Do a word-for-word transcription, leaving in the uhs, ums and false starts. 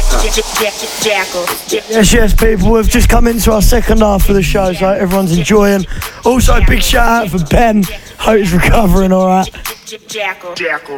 Yes, yes, people, we've just come into our second half of the show, so everyone's enjoying. Also, big shout out for Ben. Hope he's recovering all right. Jackal. Jackal.